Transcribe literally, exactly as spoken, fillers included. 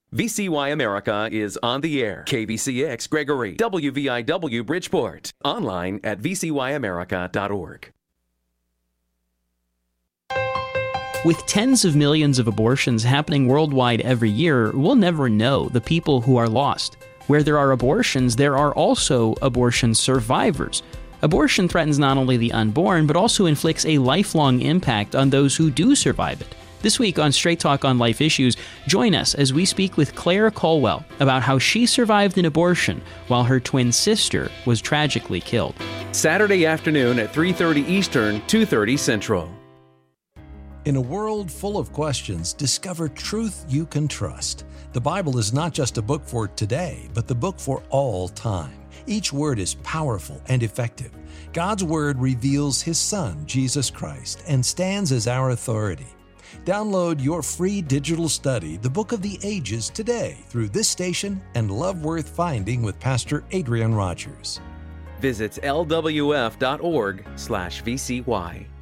V C Y America is on the air. K V C X Gregory, W V I W Bridgeport. Online at v c y america dot org. With tens of millions of abortions happening worldwide every year, we'll never know the people who are lost. Where there are abortions, there are also abortion survivors. Abortion threatens not only the unborn, but also inflicts a lifelong impact on those who do survive it. This week on Straight Talk on Life Issues, join us as we speak with Claire Colwell about how she survived an abortion while her twin sister was tragically killed. Saturday afternoon at three thirty Eastern, two thirty Central. In a world full of questions, discover truth you can trust. The Bible is not just a book for today, but the book for all time. Each word is powerful and effective. God's Word reveals His Son, Jesus Christ, and stands as our authority. Download your free digital study, The Book of the Ages, today through this station and Love Worth Finding with Pastor Adrian Rogers. Visit l w f dot org slash v c y.